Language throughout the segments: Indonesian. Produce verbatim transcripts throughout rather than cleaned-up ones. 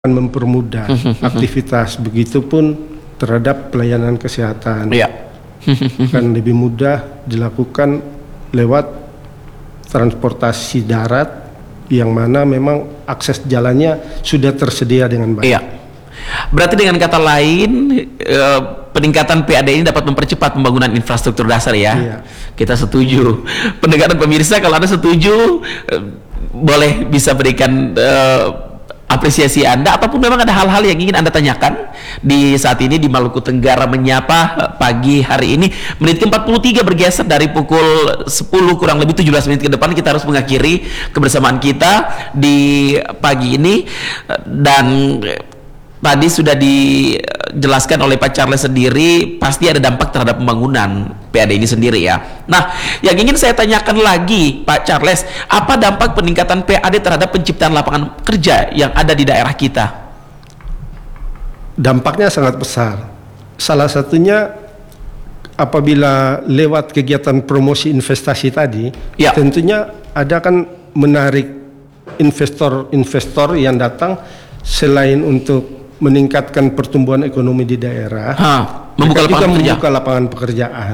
akan mempermudah aktivitas, begitupun terhadap pelayanan kesehatan. Iya. Akan lebih mudah dilakukan lewat transportasi darat yang mana memang akses jalannya sudah tersedia dengan baik. Iya. Berarti dengan kata lain, eh, peningkatan P A D ini dapat mempercepat pembangunan infrastruktur dasar ya. Iya. Kita setuju. Pendengaran pemirsa, kalau Anda setuju, eh, boleh bisa berikan eh, apresiasi Anda, ataupun memang ada hal-hal yang ingin Anda tanyakan di saat ini di Maluku Tenggara Menyapa pagi hari ini. Menit ke empat puluh tiga bergeser dari pukul sepuluh kurang lebih tujuh belas menit ke depan, kita harus mengakhiri kebersamaan kita di pagi ini. Dan tadi sudah dijelaskan oleh Pak Charles sendiri, pasti ada dampak terhadap pembangunan P A D ini sendiri ya. Nah, yang ingin saya tanyakan lagi Pak Charles, apa dampak peningkatan P A D terhadap penciptaan lapangan kerja yang ada di daerah kita? Dampaknya sangat besar. Salah satunya apabila lewat kegiatan promosi investasi tadi, ya, tentunya ada kan menarik investor-investor yang datang, selain untuk meningkatkan pertumbuhan ekonomi di daerah, ha, membuka juga lapangan membuka kerja. lapangan pekerjaan.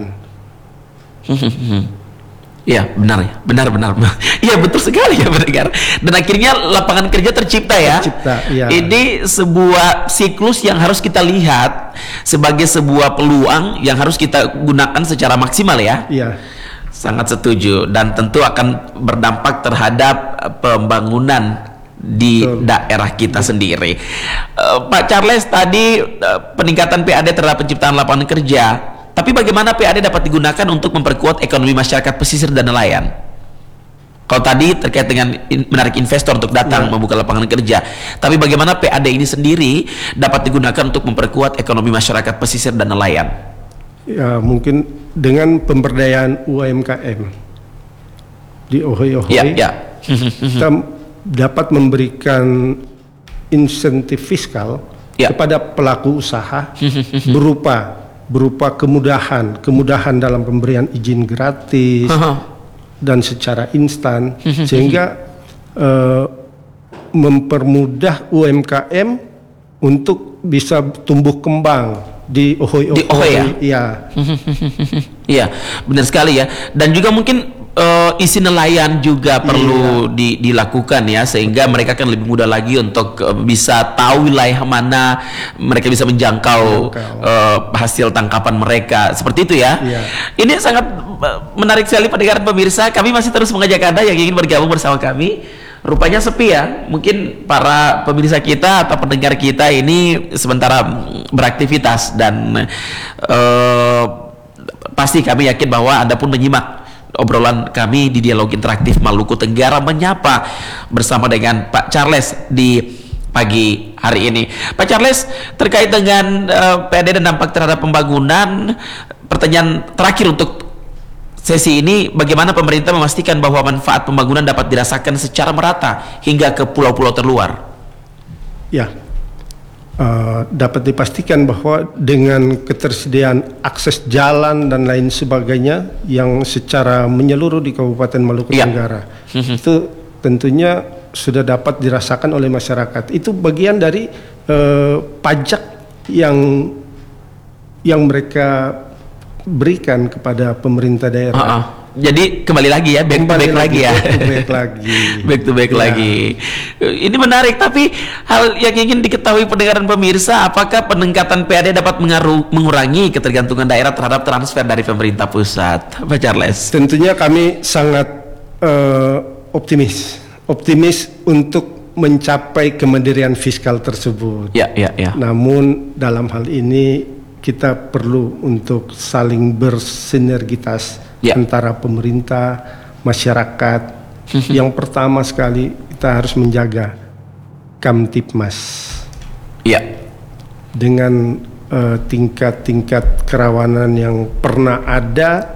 Iya, benar ya, benar-benar. Iya, betul sekali ya pendengar. Dan akhirnya lapangan kerja tercipta ya. Tercipta, ya. Ini sebuah siklus yang harus kita lihat sebagai sebuah peluang yang harus kita gunakan secara maksimal ya. Iya. Sangat setuju, dan tentu akan berdampak terhadap pembangunan di Betul. daerah kita Betul. sendiri. Uh, Pak Charles, tadi uh, peningkatan P A D terhadap penciptaan lapangan kerja, tapi bagaimana P A D dapat digunakan untuk memperkuat ekonomi masyarakat pesisir dan nelayan? Kalau tadi terkait dengan in, menarik investor untuk datang ya. membuka lapangan kerja, tapi bagaimana P A D ini sendiri dapat digunakan untuk memperkuat ekonomi masyarakat pesisir dan nelayan? Ya, mungkin dengan pemberdayaan U M K M di Ohoi-Ohoi, ya, ya. kita dapat memberikan insentif fiskal ya. kepada pelaku usaha berupa berupa kemudahan kemudahan dalam pemberian izin gratis dan secara instan, sehingga uh, mempermudah U M K M untuk bisa tumbuh kembang di Ohoi-Ohoi. Di Ohoi ya? Iya. Iya, benar sekali ya. Dan juga mungkin uh, isi nelayan juga perlu iya. di, dilakukan ya, sehingga mereka kan lebih mudah lagi untuk uh, bisa tahu wilayah mana mereka bisa menjangkau uh, hasil tangkapan mereka. Seperti itu ya. Iya. Ini sangat menarik sekali pendengar pemirsa. Kami masih terus mengajak Anda yang ingin bergabung bersama kami. Rupanya sepi ya, mungkin para pemirsa kita atau pendengar kita ini sementara beraktivitas, dan uh, pasti kami yakin bahwa Anda pun menyimak obrolan kami di Dialog Interaktif Maluku Tenggara Menyapa bersama dengan Pak Charles di pagi hari ini. Pak Charles, terkait dengan uh, P A D dan dampak terhadap pembangunan, pertanyaan terakhir untuk sesi ini, bagaimana pemerintah memastikan bahwa manfaat pembangunan dapat dirasakan secara merata hingga ke pulau-pulau terluar? Ya, uh, dapat dipastikan bahwa dengan ketersediaan akses jalan dan lain sebagainya yang secara menyeluruh di Kabupaten Maluku ya. Tenggara, itu tentunya sudah dapat dirasakan oleh masyarakat. Itu bagian dari uh, pajak yang yang mereka berikan kepada pemerintah daerah. Uh -uh. Jadi kembali lagi ya, back kembali to back lagi, lagi ya, back to back lagi, back to back ya. lagi. Ini menarik, tapi hal yang ingin diketahui pendengaran pemirsa, apakah peningkatan P A D dapat mengaruh, mengurangi ketergantungan daerah terhadap transfer dari pemerintah pusat, Pak Charles? Tentunya kami sangat uh, optimis, optimis untuk mencapai kemandirian fiskal tersebut. Ya, ya, ya. Namun dalam hal ini kita perlu untuk saling bersinergitas ya. antara pemerintah, masyarakat. Yang pertama sekali kita harus menjaga Kamtipmas. Ya. Dengan tingkat-tingkat uh, kerawanan yang pernah ada,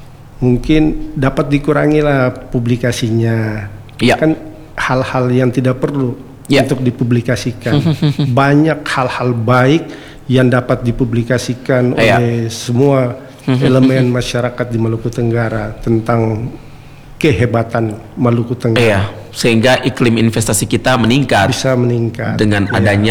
mungkin dapat dikurangilah publikasinya. Ya. Kan hal-hal yang tidak perlu ya. untuk dipublikasikan. Banyak hal-hal baik yang dapat dipublikasikan Iya. oleh semua elemen masyarakat di Maluku Tenggara tentang kehebatan Maluku Tenggara. Iya. sehingga iklim investasi kita meningkat bisa meningkat dengan Ya. adanya